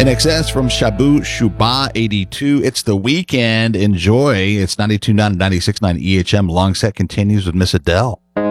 NXS from Shabu Shuba 82. It's the weekend. Enjoy. It's 92.9 and 96.9 EHM. Long set continues with Miss Adele.